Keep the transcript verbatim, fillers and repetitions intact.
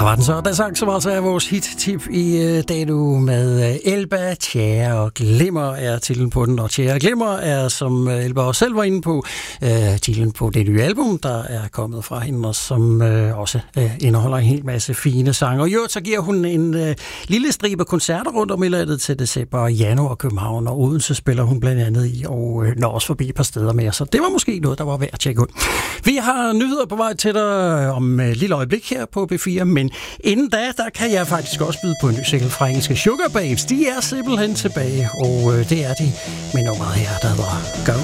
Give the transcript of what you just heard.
var den så. Der sang som også er vores hit-tip i øh, dag nu med øh, Elba, Tjære og Glimmer er titlen på den. Og Tjære og Glimmer er, som øh, Elba også selv var inde på, øh, titlen på det nye album, der er kommet fra hende, og som øh, også øh, indeholder en hel masse fine sange. Og jo, så giver hun en øh, lille stribe koncerter rundt om i landet til december, januar, København og Odense spiller hun blandt andet i, og øh, når også forbi et par steder mere. Så det var måske noget, der var værd at tjekke ud. Vi har nyheder på vej til dig om et lille øjeblik her på B fire, men inden da, der kan jeg faktisk også byde på en ny single fra engelske Sugababes. De er simpelthen tilbage, og øh, det er de med nummeret her, der hedder Go.